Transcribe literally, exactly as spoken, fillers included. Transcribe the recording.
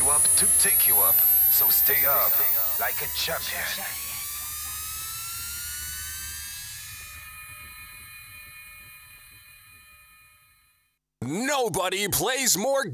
up to take you up. So stay up like a champion. Nobody plays more